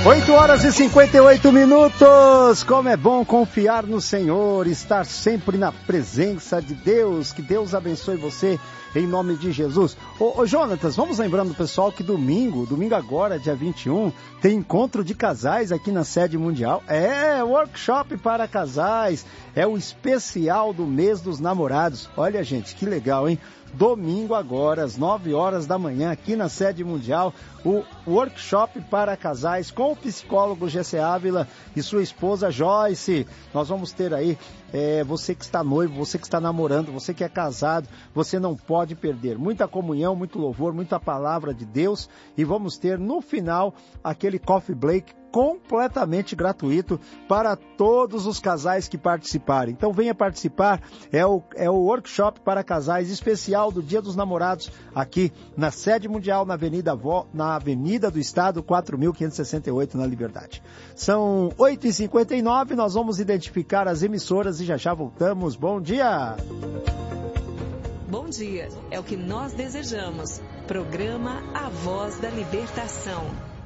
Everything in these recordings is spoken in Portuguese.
8h58. Como é bom confiar no Senhor, estar sempre na presença de Deus. Que Deus abençoe você em nome de Jesus. Ô Jonatas, vamos lembrando o pessoal que domingo agora, dia 21, tem encontro de casais aqui na sede mundial. É, workshop para casais. É o especial do mês dos namorados. Olha, gente, que legal, hein? Domingo agora, às 9 horas da manhã, aqui na sede mundial, o workshop para casais com o psicólogo Gessé Ávila e sua esposa Joyce. Nós vamos ter aí, você que está noivo, você que está namorando, você que é casado, você não pode perder. Muita comunhão, muito louvor, muita palavra de Deus, e vamos ter no final aquele coffee break completamente gratuito para todos os casais que participarem. Então venha participar, é o workshop para casais especial do Dia dos Namorados aqui na sede mundial, na Avenida do Estado, 4.568, na Liberdade. São 8h59, nós vamos identificar as emissoras e já voltamos. Bom dia! Bom dia, é o que nós desejamos. Programa A Voz da Libertação.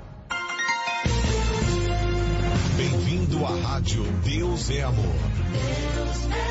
Bem-vindo à Rádio Deus é Amor. Deus é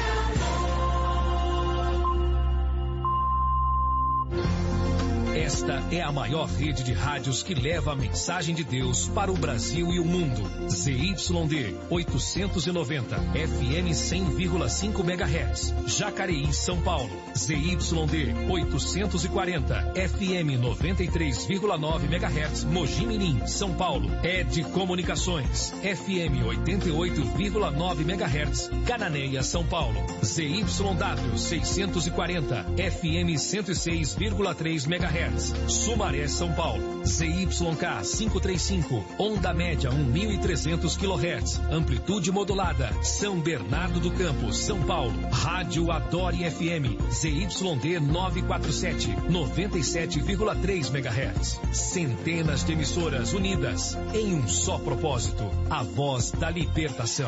Esta é a maior rede de rádios que leva a mensagem de Deus para o Brasil e o mundo. ZYD 890, FM 100,5 MHz. Jacareí, São Paulo. ZYD 840, FM 93,9 MHz. Mogi Mirim, São Paulo. ED Comunicações, FM 88,9 MHz. Cananéia, São Paulo. ZYW 640, FM 106,3 MHz. Sumaré, São Paulo. ZYK 535, onda média 1.300 kHz, amplitude modulada. São Bernardo do Campo, São Paulo. Rádio Adore FM, ZYD 947, 97,3 MHz. Centenas de emissoras unidas em um só propósito: a voz da libertação.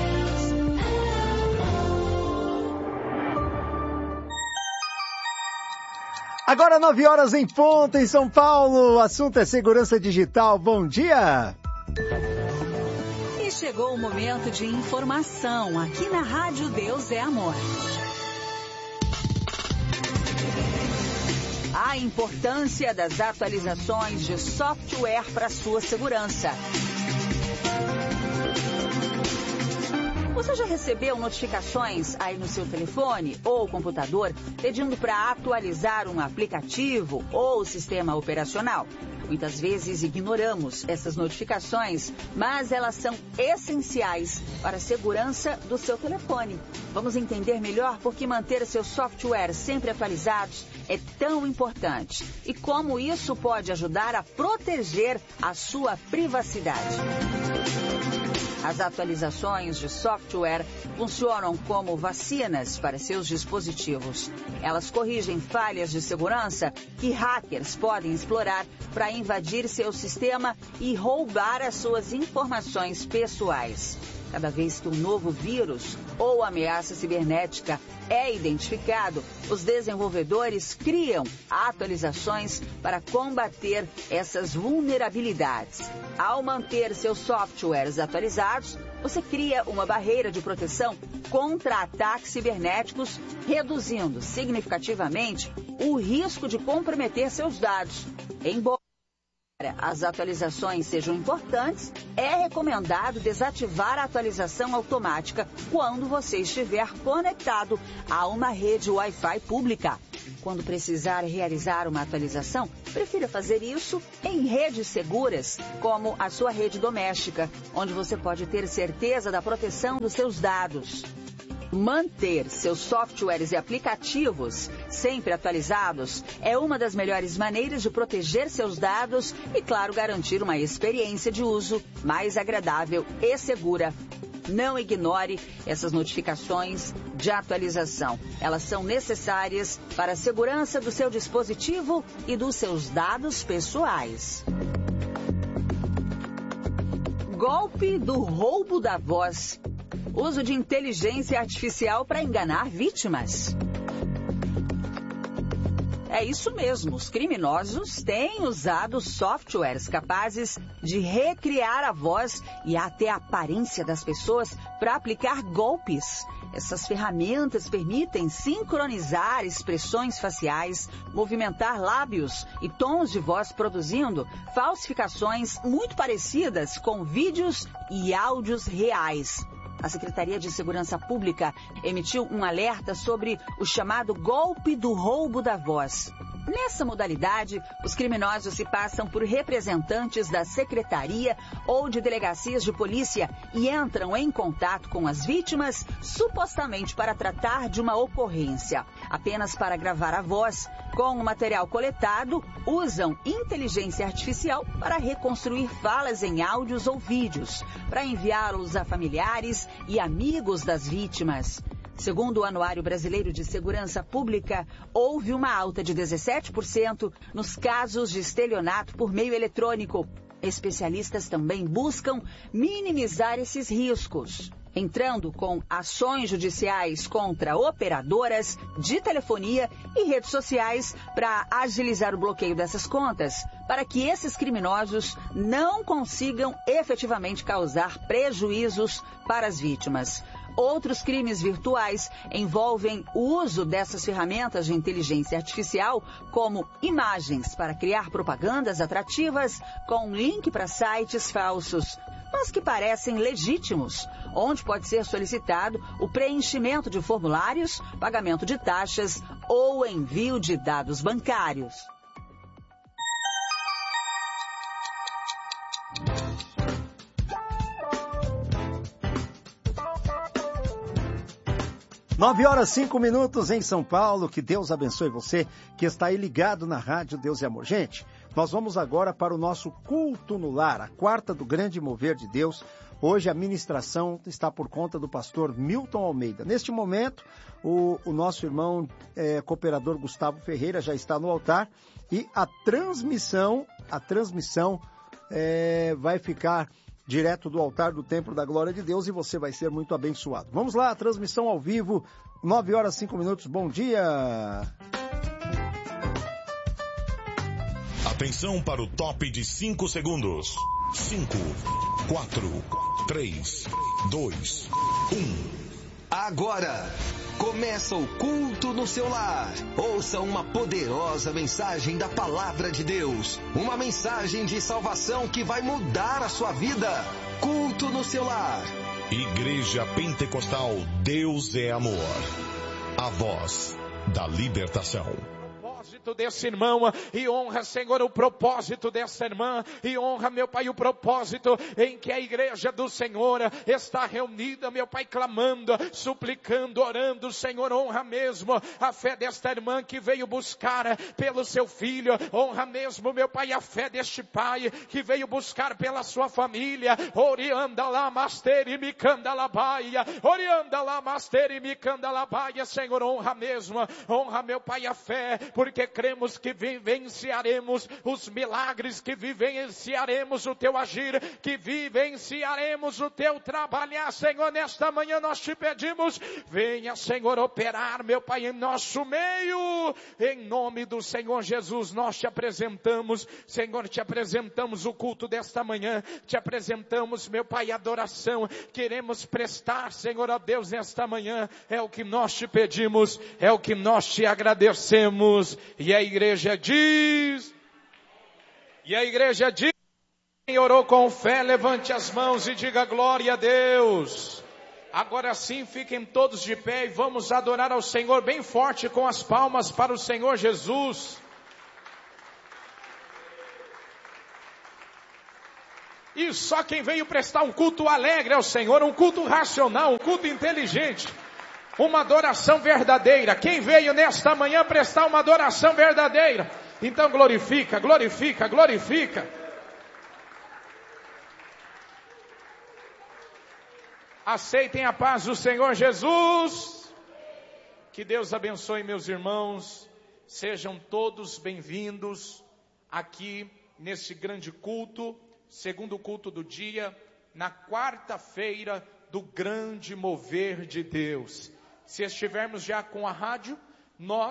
Agora 9 horas em ponto em São Paulo. O assunto é segurança digital. Bom dia. E chegou o momento de informação aqui na Rádio Deus é Amor. A importância das atualizações de software para sua segurança. Você já recebeu notificações aí no seu telefone ou computador pedindo para atualizar um aplicativo ou sistema operacional? Muitas vezes ignoramos essas notificações, mas elas são essenciais para a segurança do seu telefone. Vamos entender melhor por que manter seus softwares sempre atualizados é tão importante e como isso pode ajudar a proteger a sua privacidade. As atualizações de software funcionam como vacinas para seus dispositivos. Elas corrigem falhas de segurança que hackers podem explorar para invadir seu sistema e roubar as suas informações pessoais. Cada vez que um novo vírus ou ameaça cibernética é identificado, os desenvolvedores criam atualizações para combater essas vulnerabilidades. Ao manter seus softwares atualizados, você cria uma barreira de proteção contra ataques cibernéticos, reduzindo significativamente o risco de comprometer seus dados. Embora as atualizações sejam importantes, é recomendado desativar a atualização automática quando você estiver conectado a uma rede Wi-Fi pública. Quando precisar realizar uma atualização, prefira fazer isso em redes seguras, como a sua rede doméstica, onde você pode ter certeza da proteção dos seus dados. Manter seus softwares e aplicativos sempre atualizados é uma das melhores maneiras de proteger seus dados e, claro, garantir uma experiência de uso mais agradável e segura. Não ignore essas notificações de atualização. Elas são necessárias para a segurança do seu dispositivo e dos seus dados pessoais. Golpe do roubo da voz. Uso de inteligência artificial para enganar vítimas. É isso mesmo, os criminosos têm usado softwares capazes de recriar a voz e até a aparência das pessoas para aplicar golpes. Essas ferramentas permitem sincronizar expressões faciais, movimentar lábios e tons de voz, produzindo falsificações muito parecidas com vídeos e áudios reais. A Secretaria de Segurança Pública emitiu um alerta sobre o chamado golpe do roubo da voz. Nessa modalidade, os criminosos se passam por representantes da secretaria ou de delegacias de polícia e entram em contato com as vítimas, supostamente para tratar de uma ocorrência. Apenas para gravar a voz, com o material coletado, usam inteligência artificial para reconstruir falas em áudios ou vídeos, para enviá-los a familiares e amigos das vítimas. Segundo o Anuário Brasileiro de Segurança Pública, houve uma alta de 17% nos casos de estelionato por meio eletrônico. Especialistas também buscam minimizar esses riscos, entrando com ações judiciais contra operadoras de telefonia e redes sociais para agilizar o bloqueio dessas contas, para que esses criminosos não consigam efetivamente causar prejuízos para as vítimas. Outros crimes virtuais envolvem o uso dessas ferramentas de inteligência artificial como imagens para criar propagandas atrativas com link para sites falsos, mas que parecem legítimos, onde pode ser solicitado o preenchimento de formulários, pagamento de taxas ou envio de dados bancários. 9h05 em São Paulo. Que Deus abençoe você que está aí ligado na Rádio Deus e Amor. Gente, nós vamos agora para o nosso culto no lar, a quarta do grande mover de Deus. Hoje a ministração está por conta do pastor Milton Almeida. Neste momento, o nosso irmão cooperador Gustavo Ferreira já está no altar e a transmissão vai ficar direto do altar do Templo da Glória de Deus e você vai ser muito abençoado. Vamos lá, a transmissão ao vivo, 9h05. Bom dia! Atenção para o top de 5 segundos. 5, 4, 3, 2, 1. Agora, começa o culto no seu lar. Ouça uma poderosa mensagem da Palavra de Deus. Uma mensagem de salvação que vai mudar a sua vida. Culto no seu lar. Igreja Pentecostal Deus é Amor. A voz da libertação. Desse irmão, e honra, Senhor, o propósito dessa irmã, e honra, meu Pai, o propósito em que a igreja do Senhor está reunida, meu Pai, clamando, suplicando, orando. Senhor, honra mesmo a fé desta irmã que veio buscar pelo seu filho, honra mesmo, meu Pai, a fé deste pai que veio buscar pela sua família. Orianda lá, master e micanda lá baia, orianda lá, master e micanda lá baia. Senhor, honra mesmo, honra, meu Pai, a fé, porque cremos que vivenciaremos os milagres, que vivenciaremos o teu agir, que vivenciaremos o teu trabalhar. Senhor, nesta manhã nós te pedimos, venha, Senhor, operar, meu Pai, em nosso meio, em nome do Senhor Jesus. Nós te apresentamos, Senhor, te apresentamos o culto desta manhã, te apresentamos, meu Pai, a adoração, queremos prestar, Senhor, a Deus nesta manhã, é o que nós te pedimos, é o que nós te agradecemos. E a igreja diz, quem orou com fé, levante as mãos e diga glória a Deus. Agora sim, fiquem todos de pé e vamos adorar ao Senhor bem forte com as palmas para o Senhor Jesus. E só quem veio prestar um culto alegre ao Senhor, um culto racional, um culto inteligente, uma adoração verdadeira. Quem veio nesta manhã prestar uma adoração verdadeira? Então glorifica, glorifica, glorifica. Aceitem a paz do Senhor Jesus. Que Deus abençoe, meus irmãos. Sejam todos bem-vindos aqui nesse grande culto, segundo culto do dia, na quarta-feira do grande mover de Deus. Se estivermos já com a rádio, nós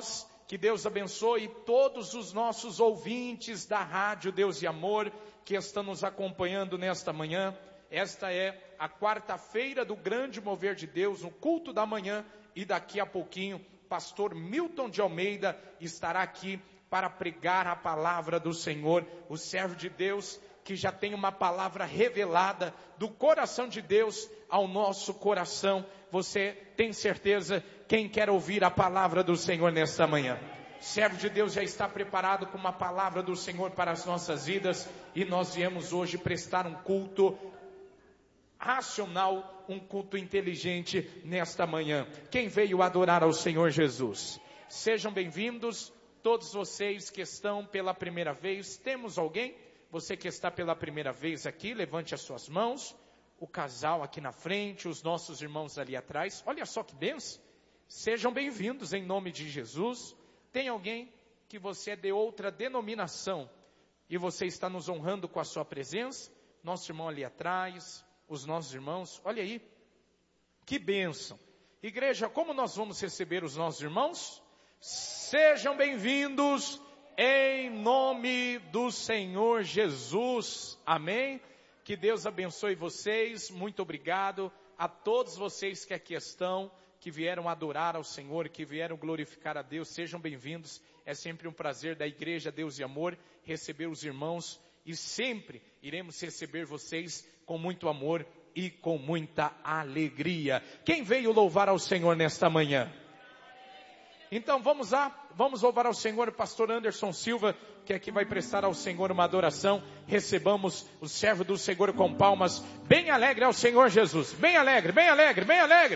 Que Deus abençoe todos os nossos ouvintes da Rádio Deus e Amor que estão nos acompanhando nesta manhã. Esta é a quarta-feira do grande mover de Deus, no culto da manhã, e daqui a pouquinho, pastor Milton de Almeida estará aqui para pregar a palavra do Senhor, o servo de Deus que já tem uma palavra revelada do coração de Deus ao nosso coração. Você tem certeza quem quer ouvir a palavra do Senhor nesta manhã? O servo de Deus já está preparado com uma palavra do Senhor para as nossas vidas, e nós viemos hoje prestar um culto racional, um culto inteligente nesta manhã. Quem veio adorar ao Senhor Jesus? Sejam bem-vindos, todos vocês que estão pela primeira vez. Temos alguém? Você que está pela primeira vez aqui, levante as suas mãos. O casal aqui na frente, os nossos irmãos ali atrás. Olha só que bênção. Sejam bem-vindos em nome de Jesus. Tem alguém que você é de outra denominação e você está nos honrando com a sua presença? Nosso irmão ali atrás, os nossos irmãos, olha aí, que bênção. Igreja, como nós vamos receber os nossos irmãos? Sejam bem-vindos em nome do Senhor Jesus, amém? Que Deus abençoe vocês, muito obrigado a todos vocês que aqui estão, que vieram adorar ao Senhor, que vieram glorificar a Deus, sejam bem-vindos. É sempre um prazer da Igreja Deus e Amor receber os irmãos, e sempre iremos receber vocês com muito amor e com muita alegria. Quem veio louvar ao Senhor nesta manhã? Então vamos lá, vamos louvar ao Senhor. O pastor Anderson Silva, que aqui vai prestar ao Senhor uma adoração. Recebamos o servo do Senhor com palmas, bem alegre ao Senhor Jesus, bem alegre, bem alegre, bem alegre.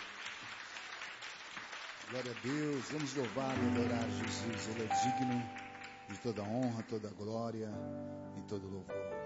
Glória a Deus, vamos louvar e adorar Jesus, Ele é digno de toda honra, toda glória e todo louvor.